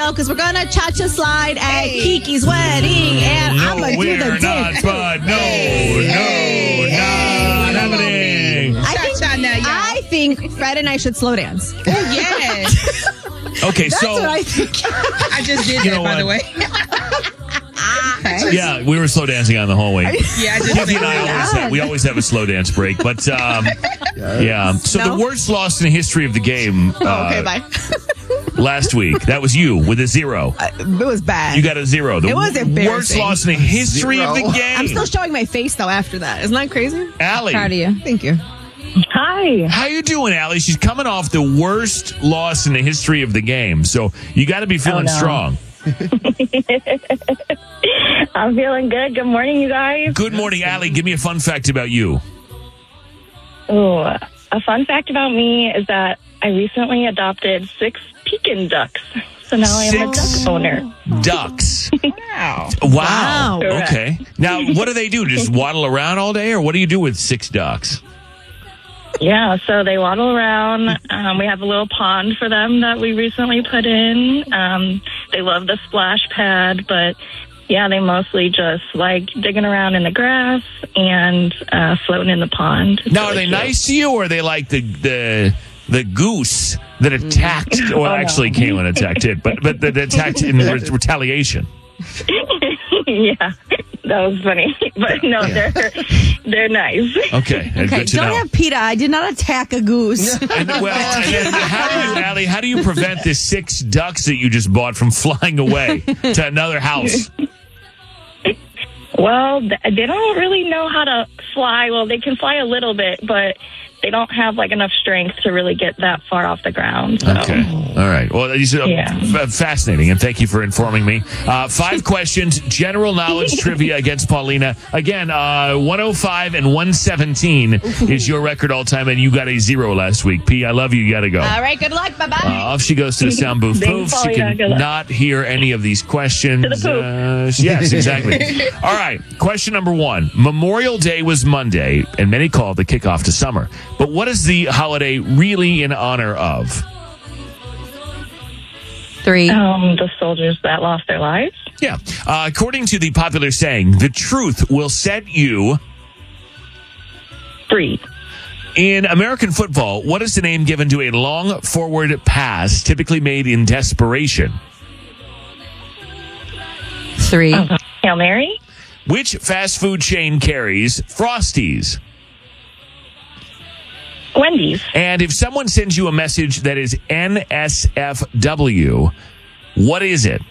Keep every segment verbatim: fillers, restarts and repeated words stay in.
out because we're going to cha-cha slide at hey. Kiki's wedding. And no, I'm going to do the we're not, dance. but no, hey. no, hey. not happening. I think, now, I think Fred and I should slow dance. Oh, yes. Okay, That's so. what I think. I just did you that, know by what? the way. Okay. Yeah, we were slow dancing on the hallway. Yeah, I just Tiffy and I always have, we always have a slow dance break, but um, yeah. So No? the worst loss in the history of the game. Uh, Oh, okay, bye. last week, that was you with a zero. Uh, it was bad. You got a zero. The It was embarrassing. worst loss in the history Zero. of the game. I'm still showing my face, though, after that. Isn't that crazy? Allie, Proud of you. Thank you. Hi. how you doing, Allie? She's coming off the worst loss in the history of the game, so you got to be feeling Oh, no. strong. I'm feeling good. Good morning, you guys. Good morning, Allie. Give me a fun fact about you. Ooh, a fun fact about me is that I recently adopted six Pekin ducks. So now I am a Six? duck owner. Ducks. Wow. Wow. Wow. Okay. Now, what do they do? Just waddle around all day, or what do you do with six ducks? Yeah, so they waddle around. Um, we have a little pond for them that we recently put in. Um, they love the splash pad, but yeah, they mostly just like digging around in the grass and uh, floating in the pond. It's Now, are really they cute. nice to you, or are they like the the the goose that attacked? Well, Oh, no. actually, Kaylin attacked it, but but that attacked in re- retaliation. Yeah, that was funny. But no, they're they're nice. Okay, uh, Okay, good to don't know. have PETA. I did not attack a goose. And, well, and then how do you, Allie? How do you prevent the six ducks that you just bought from flying away to another house? Well, th- they don't really know how to fly. Well, they can fly a little bit, but they don't have like enough strength to really get that far off the ground. So. Okay. All right. Well, these are Yeah. f- fascinating, and thank you for informing me. Uh, five questions, general knowledge trivia against Paulina. Again, uh, one oh five and one seventeen is your record all time, and you got a zero last week. P, I love you. You got to go. All right, good luck. Bye-bye. Uh, off she goes to the sound booth. Thanks, Poof. She Paulina. Good luck. cannot hear any of these questions. To the poof. Uh, yes, exactly. All right. Question number one. Memorial Day was Monday, and many call it the kickoff to summer. But what is the holiday really in honor of? Three. Um, the soldiers that lost their lives. Yeah. Uh, according to the popular saying, the truth will set you. Three. In American football, what is the name given to a long forward pass typically made in desperation? Three. Uh, Hail Mary. Which fast food chain carries Frosties? Wendy's. And if someone sends you a message that is N S F W, what is it?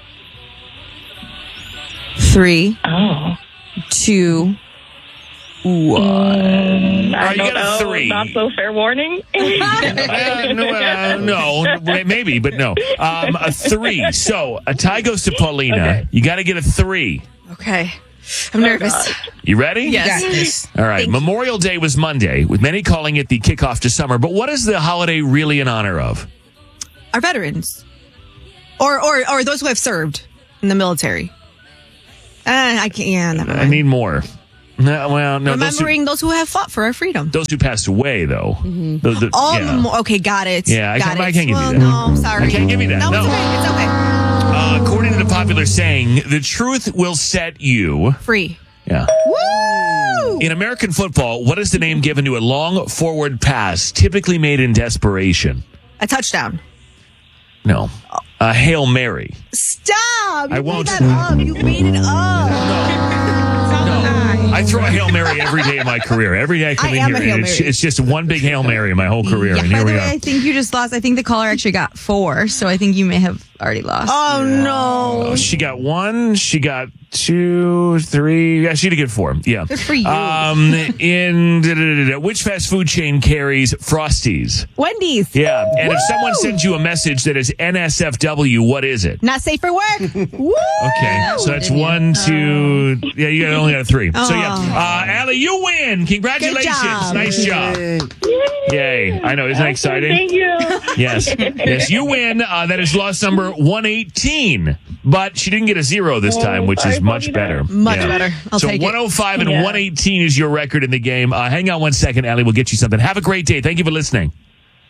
Three. Oh. Two. One. Mm, I All right, you don't got a know. three. Not so fair warning. Uh, no, uh, no, maybe, but no. Um, a three. So a tie goes to Paulina. Okay. You got to get a three. Okay. I'm nervous. God. You ready? Yes. Got this. All right. Memorial Day was Monday, with many calling it the kickoff to summer. But what is the holiday really in honor of? Our veterans. Or, or, or those who have served in the military. Uh, I can't. Yeah, never I mind. need more. No, well, no. Those who, Remembering those who have fought for our freedom. those who passed away, though. The- the- All yeah. the more. Okay, got it. Yeah, I got can't- it. I can't give you well, that. No, I'm sorry. I can't give you that. No, No. it's okay. It's okay. Uh, according to the popular saying, the truth will set you. Free. Yeah. Woo! In American football, what is the name given to a long forward pass typically made in desperation? A touchdown. No. A Hail Mary. Stop! You I made won't- that up. You made it up. I throw a Hail Mary every day of my career. Every day I come I in am here, a Hail and it's, Mary. it's just one big Hail Mary my whole career. Yeah, and By here the we way, are. I think you just lost. I think the caller actually got four, so I think you may have already lost. Oh, no. Oh, she got one. She got two, three. Yeah, she did get four. Yeah. Good for you. Um, in da, da, da, da, which fast food chain carries Frosties? Wendy's. Yeah. And if Woo! someone sends you a message that is N S F W, what is it? Not safe for work. Woo! Okay, so that's one, two. Yeah, you only got a three. So yeah, uh, Allie, you win. Congratulations. job. Nice job. Yay! I know, isn't that exciting? Thank you. Yes, yes, you win. Uh, that is loss number one eighteen. But she didn't get a zero this Oh, time, which sorry, is much Paulina. better. Much better. I'll so take it. one oh five and Yeah. one eighteen is your record in the game. Uh, hang on one second, Allie. We'll get you something. Have a great day. Thank you for listening.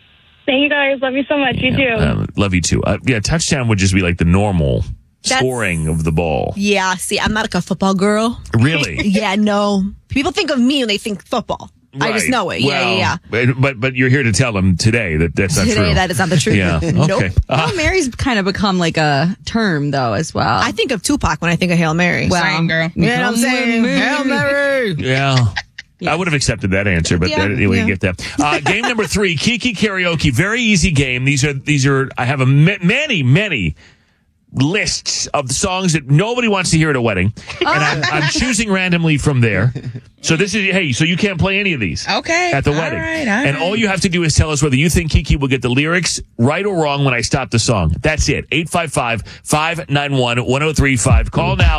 Thank you guys. Love you so much. You too. Um, love you too. Uh, yeah, touchdown would just be like the normal That's- scoring of the ball. Yeah, see, I'm not like a football girl. Really? Yeah, no. People think of me when they think football. I just Right. know it. Yeah, Well, yeah, But, but but you're here to tell them today that that's yeah. not Today, true. that is not the truth. Yeah. Okay. Nope. Uh, Hail Mary's kind of become like a term, though, as well. I think of Tupac when I think of Hail Mary. Well, Same, girl. you know what I'm saying? Hail Mary. yeah. I would have accepted that answer, but Yeah, anyway, yeah. you get that. Uh, game number three, Kiki Karaoke. Very easy game. These are these are. I have a ma- many many lists of the songs that nobody wants to hear at a wedding, and I'm, I'm choosing randomly from there. So this is hey. So you can't play any of these. Okay. At the All wedding, right, all and right. all you have to do is tell us whether you think Kiki will get the lyrics right or wrong when I stop the song. That's it. eight five five, five nine one, one oh three five. Call now.